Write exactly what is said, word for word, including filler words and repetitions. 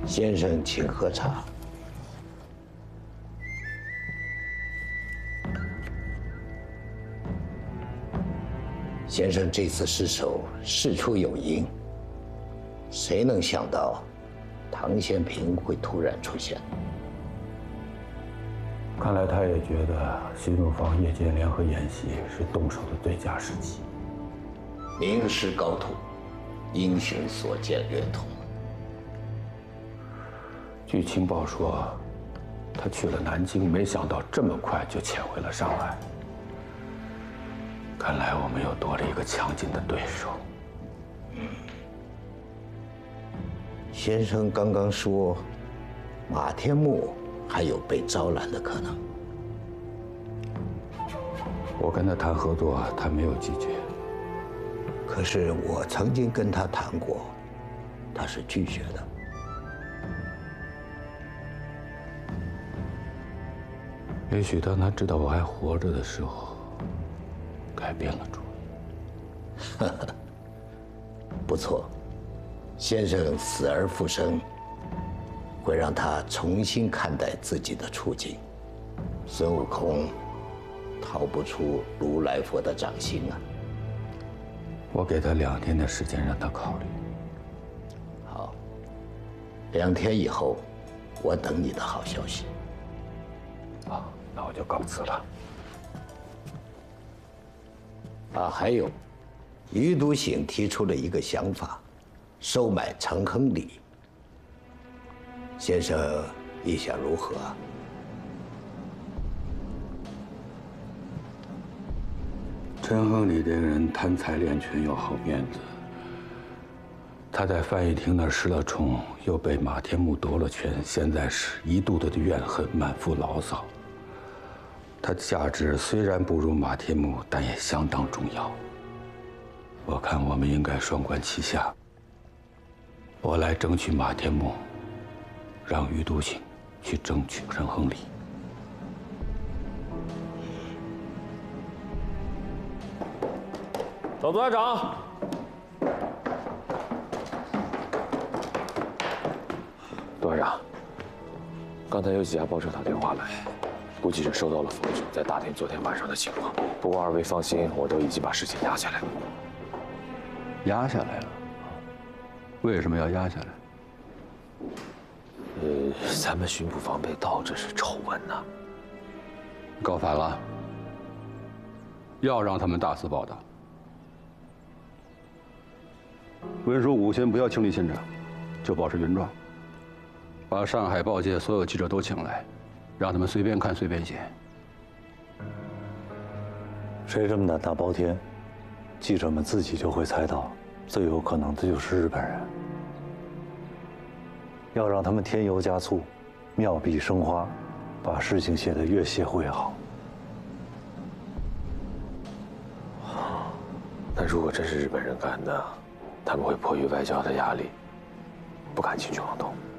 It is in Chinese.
先生，请喝茶。先生这次失手事出有因，谁能想到唐先平会突然出现？ 看来他也觉得新东方夜间联合演习是动手的最佳时机。 名师高徒，英雄所见略同。 据情报说，他去了南京，没想到这么快就潜回了上海。看来我们又多了一个强劲的对手。 嗯，先生刚刚说，马天木还有被招揽的可能。 我跟他谈合作，他没有拒绝。 可是我曾经跟他谈过，他是拒绝的。 也许当他知道我还活着的时候，改变了主意。 呵呵，不错，先生死而复生，会让他重新看待自己的处境。孙悟空逃不出如来佛的掌心啊！ 我给他两天的时间让他考虑。 好，两天以后，我等你的好消息。 好，那我就告辞了。 啊，还有，余笃行提出了一个想法，收买陈亨利。先生意想如何？ 陈亨利这个人贪财恋权又好面子，他在翻译厅那儿失了宠，又被马天木夺了权，现在是一肚子的怨恨，满腹牢骚。他价值虽然不如马天木，但也相当重要。我看我们应该双管齐下，我来争取马天木，让余笃行去争取陈亨利。 找组团长。组团长，刚才有几家报社打电话来，估计是收到了封纸，在打听昨天晚上的情况。不过二位放心，我都已经把事情压下来了。 压下来了？为什么要压下来？ 呃，咱们巡捕房被盗，这是丑闻呐。 告反了，要让他们大肆报道。文书五先不要清理现场，就保持原状。把上海报界所有记者都请来，让他们随便看随便写。 谁这么胆大包天，记者们自己就会猜到，最有可能的就是日本人。要让他们添油加醋，妙笔生花，把事情写得越邪乎越好。 那如果真是日本人干的，他们会迫于外交的压力，不敢轻举妄动。